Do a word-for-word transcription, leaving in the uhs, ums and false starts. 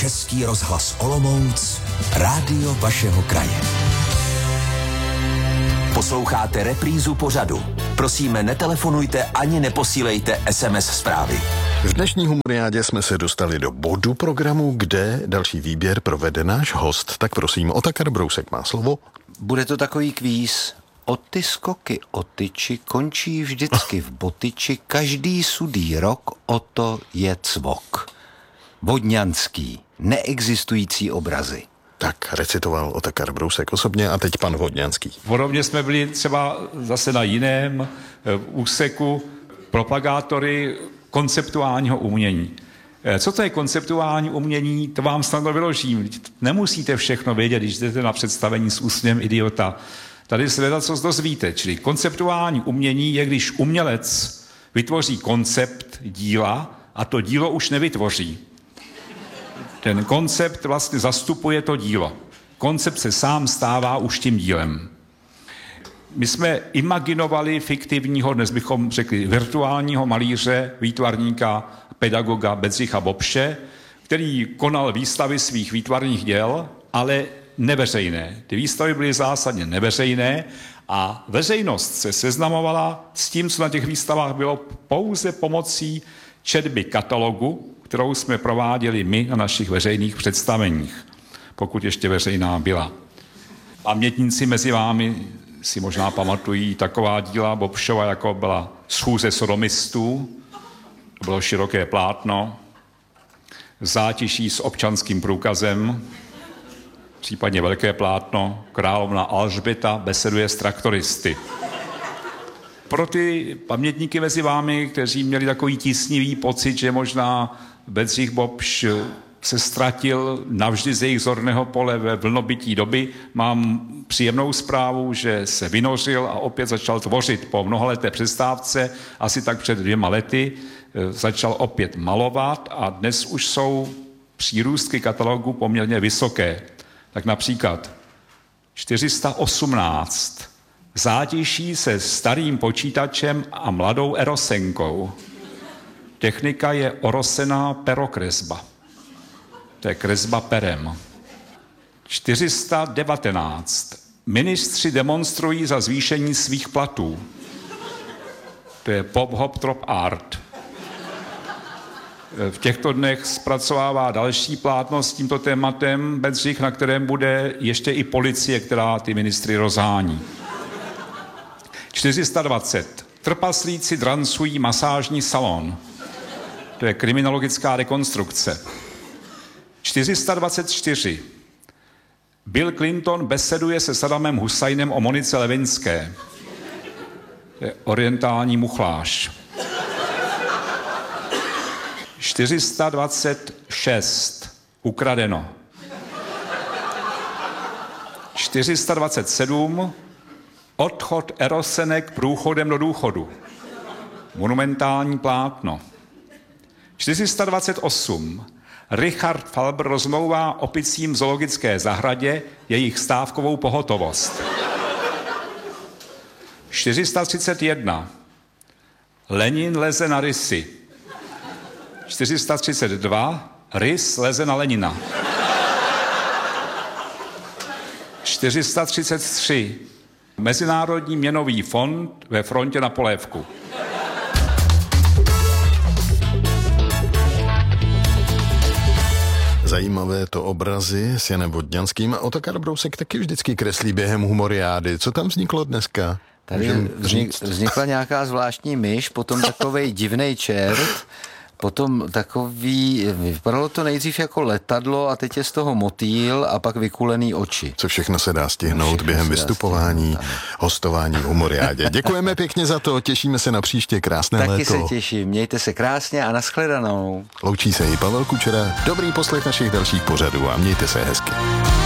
Český rozhlas Olomouc, rádio vašeho kraje. Posloucháte reprízu pořadu. Prosíme, netelefonujte ani neposílejte es em es zprávy. V dnešní humoriádě jsme se dostali do bodu programu, kde další výběr provede náš host. Tak prosím, Otakar Brousek má slovo. Bude to takový kvíz. O ty skoky o tyči končí vždycky v botyči, každý sudý rok o to je cvok. Vodňanský, neexistující obrazy. Tak recitoval Otakar Brousek osobně a teď pan Vodňanský. Podobně jsme byli třeba zase na jiném úseku propagátory konceptuálního umění. Co to je konceptuální umění, to vám snadno vyložím. Nemusíte všechno vědět, když jdete na představení s úsměvem idiota. Tady se hledat, co dozvíte. Čili konceptuální umění je, když umělec vytvoří koncept díla a to dílo už nevytvoří. Ten koncept vlastně zastupuje to dílo. Koncept se sám stává už tím dílem. My jsme imaginovali fiktivního, dnes bychom řekli virtuálního malíře, výtvarníka, pedagoga Bedřicha Bobše, který konal výstavy svých výtvarných děl, ale neveřejné. Ty výstavy byly zásadně neveřejné a veřejnost se seznamovala s tím, co na těch výstavách bylo, pouze pomocí četby katalogu, kterou jsme prováděli my na našich veřejných představeních, pokud ještě veřejná byla. Pamětníci mezi vámi si možná pamatují taková díla Bobšova, jako byla Schůze sodomistů, bylo široké plátno, Zátiší s občanským průkazem, případně velké plátno, Královna Alžběta beseduje s traktoristy. Pro ty pamětníky mezi vámi, kteří měli takový tísnivý pocit, že možná Bedřich Bobš se ztratil navždy z jejich zorného pole ve vlnobytí doby, mám příjemnou zprávu, že se vynořil a opět začal tvořit po mnohaleté přestávce, asi tak před dvěma lety, začal opět malovat a dnes už jsou přírůstky katalogu poměrně vysoké. Tak například čtyři sta osmnáct. Zátiší se starým počítačem a mladou erosenkou. Technika je orosená perokresba. To je kresba perem. čtyři sta devatenáct. Ministři demonstrují za zvýšení svých platů. To je pop, hop, trop, art. V těchto dnech zpracovává další plátno s tímto tématem Bedřich, na kterém bude ještě i policie, která ty ministry rozhání. čtyři sta dvacet. Trpaslíci drancují masážní salon. To je kriminologická rekonstrukce. čtyři sta dvacet čtyři. Bill Clinton beseduje se Saddamem Husajnem o Monice Levinské. To je orientální muchlář. čtyři sta dvacet šest. Ukradeno. čtyři sta dvacet sedm. Odchod erosenek průchodem do důchodu. Monumentální plátno. čtyři sta dvacet osm. Richard Falber rozmlouvá opicím v zoologické zahradě jejich stávkovou pohotovost. čtyři sta třicet jedna. Lenin leze na rysy. čtyři sta třicet dva. Rys leze na Lenina. čtyři sta třicet tři. Mezinárodní měnový fond ve frontě na polévku. Zajímavé to obrazy s Janem Vodňanským. Otakar Brousek taky vždycky kreslí během humoriády. Co tam vzniklo dneska? Tady vznik, vznikla nějaká zvláštní myš, potom takovej divnej čert, potom takový, vypadalo to nejdřív jako letadlo a teď je z toho motýl a pak vykulený oči. Co všechno se dá stihnout všechno během vystupování, hostování v humoriádě. Děkujeme pěkně za to, těšíme se na příště, krásné Taky léto. Taky se těším, mějte se krásně a nashledanou. Loučí se i Pavel Kučera, dobrý poslech našich dalších pořadů a mějte se hezky.